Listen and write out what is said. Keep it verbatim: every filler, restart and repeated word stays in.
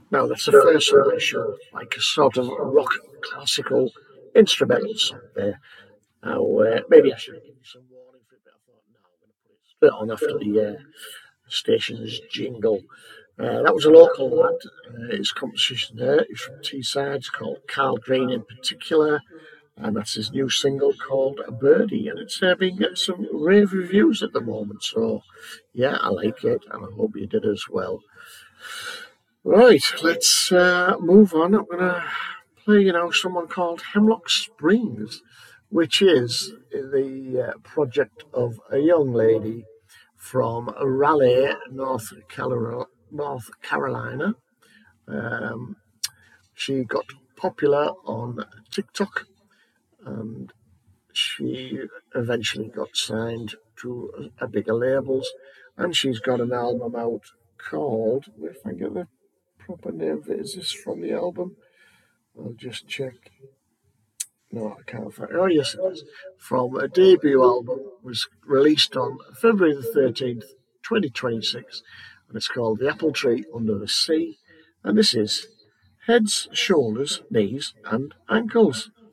Now, that's the first song I showed, like a sort of rock classical instrumental song there. Now, uh, maybe I should have given you some warning for it, but I thought, no, I'm going to put it straight on after the uh, station's jingle. Uh, that was a local lad. Uh, his composition there is from Teesside. It's called Carl Green in particular, and that's his new single called A Birdie, and it's uh, been getting some rave reviews at the moment. So, yeah, I like it, and I hope you did as well. Right, let's uh, move on. I'm going to play, you know, someone called Hemlock Springs, which is the uh, project of a young lady from Raleigh, North Carolina. North Carolina. Um, she got popular on TikTok, and she eventually got signed to a bigger labels, and she's got an album out called, if I get the proper name of it, is this from the album? I'll just check. No, I can't find it. Oh, yes, it is. From a debut album, was released on February the thirteenth, twenty twenty-six, and it's called The Apple Tree Under the Sea, and this is Heads, Shoulders, Knees, and Ankles.